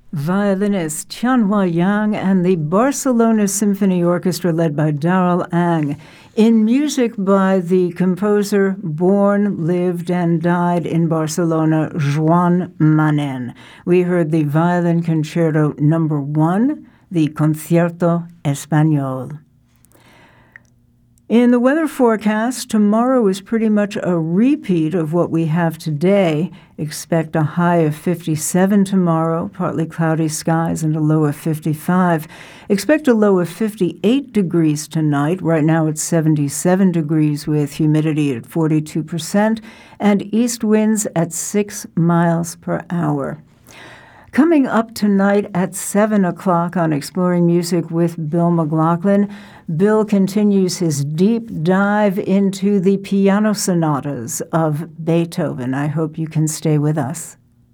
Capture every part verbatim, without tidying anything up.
Violinist Tianhua Yang and the Barcelona Symphony Orchestra led by Darrell Ang. In music by the composer born, lived, and died in Barcelona, Joan Manen. We heard the Violin Concerto Number One, the Concierto Español. In the weather forecast, tomorrow is pretty much a repeat of what we have today. Expect a high of fifty-seven tomorrow, partly cloudy skies, and a low of fifty-five. Expect a low of fifty-eight degrees tonight. Right now it's seventy-seven degrees with humidity at forty-two percent and east winds at six miles per hour. Coming up tonight at seven o'clock on Exploring Music with Bill McLaughlin, Bill continues his deep dive into the piano sonatas of Beethoven. I hope you can stay with us.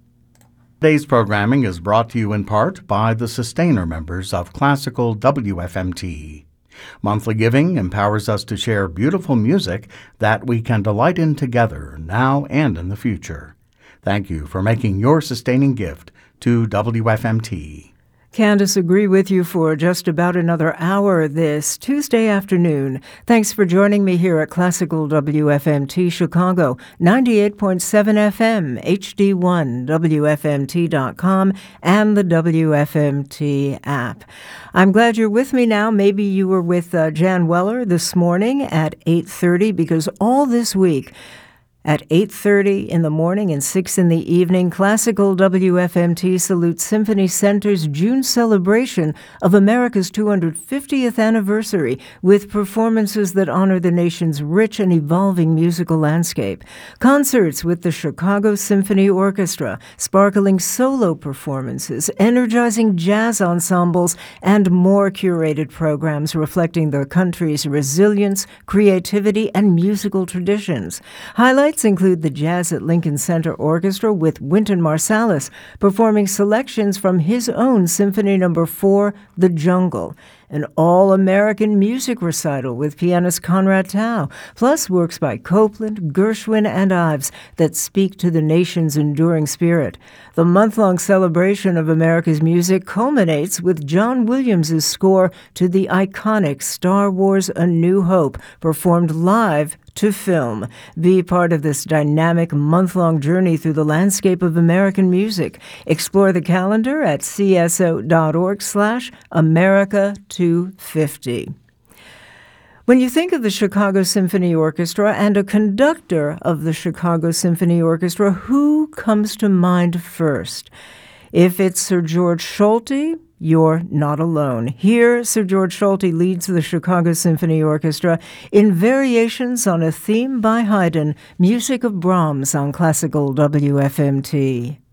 Today's programming is brought to you in part by the sustainer members of Classical W F M T. Monthly giving empowers us to share beautiful music that we can delight in together now and in the future. Thank you for making your sustaining gift to W F M T. Candace, agree with you for just about another hour this Tuesday afternoon. Thanks for joining me here at Classical W F M T Chicago, ninety-eight point seven F M, H D one, W F M T dot com, and the W F M T app. I'm glad you're with me now. Maybe you were with uh, Jan Weller this morning at eight thirty, because all this week, at eight thirty in the morning and six in the evening, Classical W F M T salutes Symphony Center's June celebration of America's two hundred fiftieth anniversary with performances that honor the nation's rich and evolving musical landscape. Concerts with the Chicago Symphony Orchestra, sparkling solo performances, energizing jazz ensembles, and more curated programs reflecting the country's resilience, creativity, and musical traditions. Highlights include the Jazz at Lincoln Center Orchestra with Wynton Marsalis performing selections from his own Symphony Number Four, The Jungle, an all-American music recital with pianist Conrad Tao, plus works by Copland, Gershwin, and Ives that speak to the nation's enduring spirit. The month-long celebration of America's music culminates with John Williams' score to the iconic Star Wars: A New Hope, performed live to film. Be part of this dynamic month-long journey through the landscape of American music. Explore the calendar at c s o dot org slash America two fifty. When you think of the Chicago Symphony Orchestra and a conductor of the Chicago Symphony Orchestra, who comes to mind first? If it's Sir George Solti, you're not alone. Here, Sir George Solti leads the Chicago Symphony Orchestra in variations on a theme by Haydn, music of Brahms on Classical W F M T.